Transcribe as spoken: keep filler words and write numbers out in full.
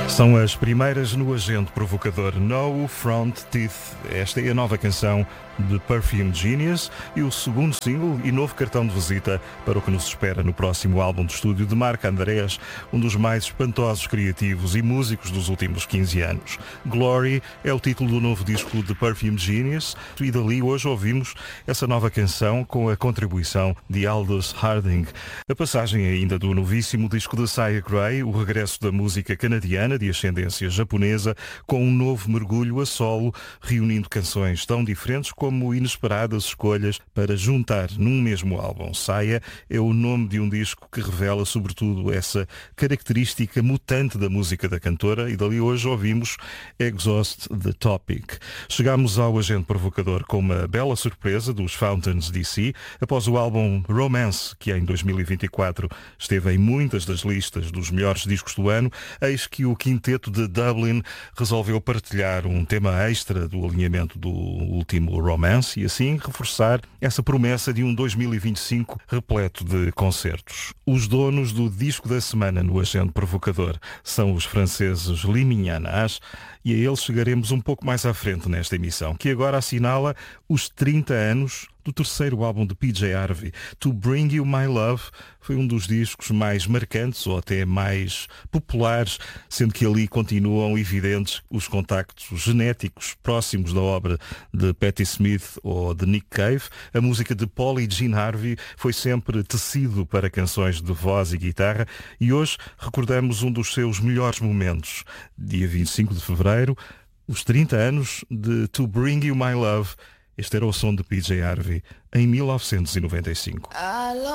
São as primeiras no Agente Provocador, No Front Teeth. Esta é a nova canção de Perfume Genius e o segundo single e novo cartão de visita para o que nos espera no próximo álbum de estúdio de Marc Andrés, um dos mais espantosos criativos e músicos dos últimos quinze anos. Glory é o título do novo disco de Perfume Genius e dali hoje ouvimos essa nova canção com a contribuição de Aldous Harding. A passagem ainda do novíssimo disco de Sia Gray, o regresso da música canadiana de ascendência japonesa, com um novo mergulho a solo, reunindo canções tão diferentes como inesperadas escolhas para juntar num mesmo álbum. Sia é o nome de um disco que revela sobretudo essa característica mutante da música da cantora e dali hoje ouvimos Exhaust the Topic. Chegámos ao Agente Provocador com uma bela surpresa dos Fountains D C após o álbum Romance, que em dois mil e vinte e quatro esteve em muitas das listas dos melhores discos do ano. Eis que o quinteto de Dublin resolveu partilhar um tema extra do alinhamento do último Romance e assim reforçar essa promessa de um dois mil e vinte e cinco repleto de concertos. Os donos do disco da semana no Agente Provocador são os franceses Liminhanas e a eles chegaremos um pouco mais à frente nesta emissão, que agora assinala os trinta anos do terceiro álbum de P J Harvey. To Bring You My Love foi um dos discos mais marcantes ou até mais populares, sendo que ali continuam evidentes os contactos genéticos próximos da obra de Patti Smith ou de Nick Cave. A música de Paul e Gene Harvey foi sempre tecido para canções de voz e guitarra e hoje recordamos um dos seus melhores momentos. Dia vinte e cinco de fevereiro, os trinta anos de To Bring You My Love. Este era o som de P J Harvey em mil novecentos e noventa e cinco.